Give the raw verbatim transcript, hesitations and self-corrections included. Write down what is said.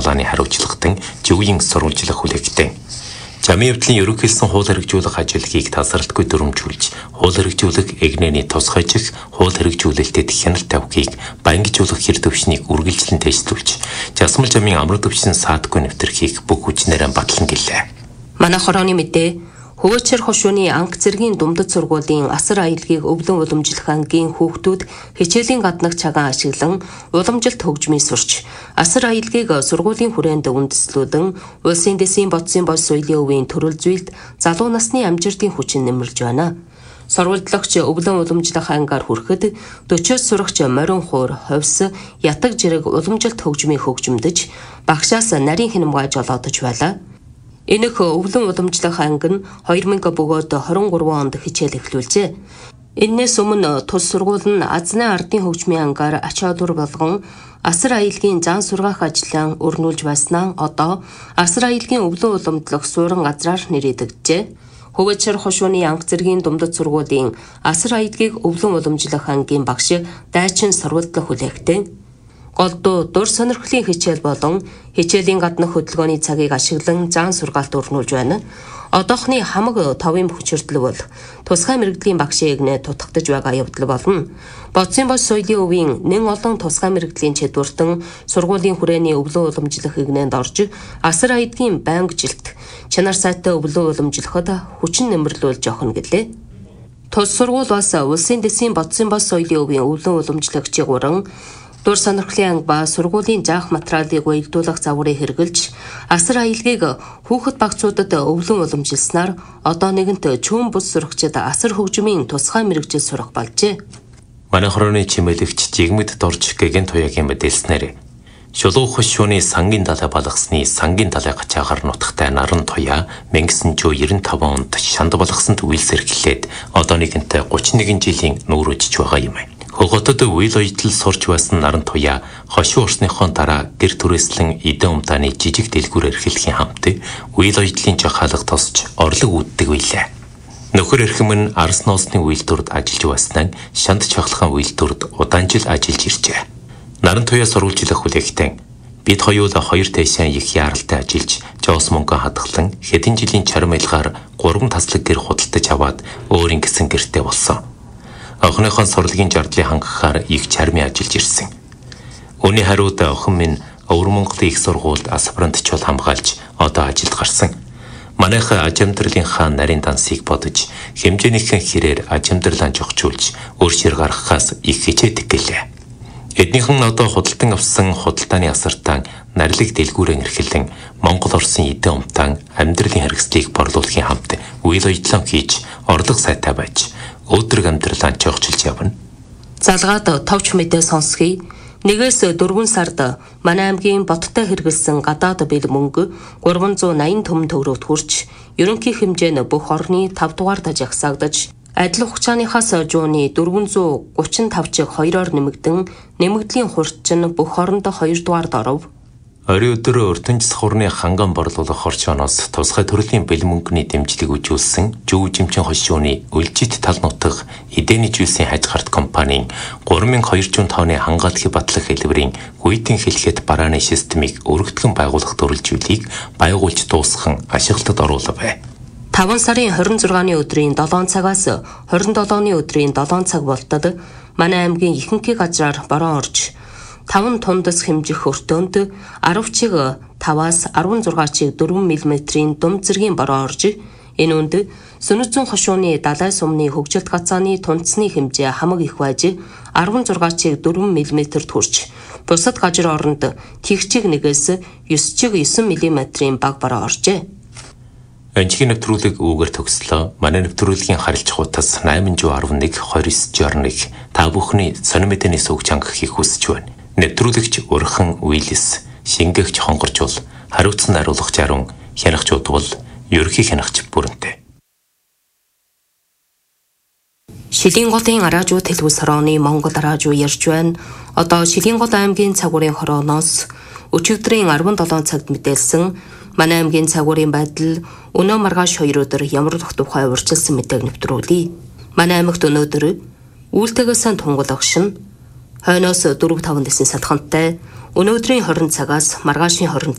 судалгааны хариуцлагатан зөвийн сурвалжлах хүлээгтэй. Жамын явдлын ерөнхийлсөн хууль хэрэгжүүлэх ажиллагааг тасралтгүй дүрмжүүлж, хууль хэрэгжүүлэх эгнээний тусгайжих, хууль хэрэгжүүлэлтэд хяналт тавихыг баянгижуулах хэр төвшнийг үргэлжлэн тэжлүүлж, Жасмал жамын амар төвшин саадгүй нэвтрхийг бүх хүчнээрээ батлан гэлээ. Манай хорооны мэдээ Хөвөчөр хошууны анх зэргийн думдад сургуулийн асар аяллыг өвлөн уламжлах ангийн хүүхдүүд хичээлийн гаднах цагаан ашиглан уламжилт хөгжмийн сурч асар аяллыг сургуулийн хүрээнд үндэслүүлэн улсын дэсийн бодсын бос соёлын өвийн төрөл зүйлд залуу насны амжилтын хүчин нэмэрж байна. Сурвалжлагч өвлөн уламжлах ангаар хүрэхэд дөчөөс сурагч морин хуур ховс ятаг жирэг уламжилт хөгжмийн хөгжмөдөж багшаас нарийн хинамгааж олоодож байлаа. Энэх өвлөн уламжлах анги нь хоёр мянга бөгөөд хорин гурван онд хичээл эхлүүлжээ. Энээс өмнө тус сургууль нь Азны ардын хөгжмийн ангаар ач холбогдол болгон асар аялгийн зан сургаах ажлаа өрнүүлж байснаа одоо асар аялгийн өвлөн уламжлах суурин газраар нэрийдэгджээ. Хөвөчөр хошууны анх зэргийн думдад сургуулийн асар аялгийг өвлөн уламжлах ангийн багш дайчин сурвалжлах хүлээгтэй. Голдуу дур сонирхлын хичээл болон хичээлийн гаднах хөдөлгөөний цагийг ашиглан зан сургаалт өрнүүлж байна. Одоохны хамаг товын хүчирдэл бол тусгай мэрэгдлийн багшийн эгнээ тутагдж байгаа явдал болно. Бодсын бос соёлын өвийн нэн олон тусгай мэрэгдлийн чадвартан сургуулийн хүрээний өвлөн уламжлах эгнээнд орж асар аядгийн байнга жилт чанар сайтай өвлөн уламжлахад хүчин нэмэрлүүлж охно гэлээ. Тус сургууль бас улсын дэсийн бодсын бос соёлын өвийн өвлөн уламжлагчийн гурван дур сонирхлын анги ба сургуулийн заах материалыг уялдуулах загварыг хэрэгжилж асар аялгийг хүүхэд багцуудад өвлөн уламжилснаар одоо нэгэнт чөөн бус сурагчид асар хөгжмийн тусгай мэрэгжил сурах болжээ. Манай хорооны чимээлэгч Жигмэд Дорж Гэген Туяагийн мэдээлснээр Шулуух хошууны сангийн далай балгасны сангийн далай гачаагаар нутагтай Наран Туяа 천구백구십오 онд шанд балгасанд үйлсэрхлээд одоо нэгэнт гучин нэгэн жилийн нүүрөжж байгаа юм. Хоготод үйл оёдол сурч байсан Наран Туяа хошуу орсныхон дараа гэр түрээслэн эдэн умдааны жижиг дэлгүүр эрхлэхийн хамт үйл оёдлын жахаалга тосч орлог үүддэг байлаа. Нөхөр эрхэм нь Арс ноосны үйлдвэрд ажиллаж байснаа шанд чахлахын үйлдвэрд удаан жил ажиллаж иржээ. Наран Туяа сурвалжлах хүлээгтэн бид хоёул хоёр тайшаа их яаралтай ажиллаж жоос мөнгө хадгалан хэдэн жилийн чарам ялгаар гурван таслаг гэр худалдаж аваад өөр ингэсэн гэртээ болсон. Охиныхон сурлагын жардлыг хангахаар их чармын ажиллаж ирсэн. Үүний хариуд охин минь Өвөр Монголын их сургуульд аспирантчул хамгаалж одоо ажилд гарсан. Манайх аж амьдралынхаа нарийн дансыг бодож хэмжээнийхэн хэрээр аж амьдралаа жогчулж өөр шир гаргахаас их хичээдэг гэлээ. Эднийхэн одоо худалдан авсан худалдааны асартаа нарилэг дэлгүүрэн эрхлэн Монгол Орсын эдэн умтан амьдралын хэрэгслийг борлуулахын хамт үйл оёдлоо хийж орлого сайтай байж өдрөг амьдралаа жогчилж явна. Залгаад товч мэдээ сонсхий. Нэгээс дөрвөн сард манай аймгийн боттой хэрэгэлсэн гадаад бэл мөнгө гурван зуун найман төмөн төгрөгт хүрч ерөнхий хэмжээ нь бүх орны тав дугаард жагсаагдаж адил хугацааныхаас жууны дөрвөн зуун гучин тав чиг хоёроор нэмэгдэн нэмэгдлийн хурц нь бүх оронд хоёр дугаард оров. Орой өдөр өртөнж сахурны ханган борлуулах орчооноос тусгай төрлийн бэлмөнгөний дэмжлэг үзүүлсэн Жүв Жимчин хошууны Үлжит тал нутаг эдээний жүйсийн хажгарт компанийн гурван мянга хоёрчуун тонны хангааллын батлах хэлбэрийн гүйтэн хэлхэд барааны системийг өргөдгөн байгуулах төрөлжүүлийг байгуулж дуусхан ашиглалтад оруулав. таван сарын хорин зургааны өдрийн долоон цагаас хорин долооны өдрийн долоон цаг болтод манай аймгийн ихэнхий газраар бороо орж таван тундас хэмжих өртөөнд арав чиг таваас арван зургаан чиг дөрвөн миллиметрийн дум зэргийн бороо орж энэ үнд Сүнэзэн хошууны далай сумны хөгжилт гацааны тунцны хэмжээ хамаг их байж арван зургаан чиг дөрвөн миллиметрт хүрч бусад газар оронд тэгчиг нэгээс ёс чиг есөн миллиметрийн баг бороо оржээ. Анчгийн нэвтрүүлэг үүгээр төгслөө. Манай нэвтрүүлгийн харилцах утас найман жуу арван нэг хоёр девять шестьдесят нэг та бүхний сонир мэдээний сүг чангахыг хүсэж байна. Нэвтрүүлэгч Урхан Уиллис, шингээгч Хонгоржул, хариуцсан хариулах жарун, хянагч удвал, ерөнхий хянагч бүрэнтэй. Шилийн голын араажуу тэлбэс хорооны Монгол араажуу ярьж байна. Одоо Шилийн гол аймгийн цагуурын хорооноос өчигдрийн арван долоон цагт мэдээлсэн манай аймгийн цагуурын байдал өнөө маргааш хоёр өдөр ямар дох тухай урьдчилсан мэдээг нэвтрүүлье. Манай аймагт өнөөдөр үйлдэгээс тунгалах шин хойноос дөрөв таван дэсийн садхантай өнөөдрийн хорин цагаас маргаашийн хорин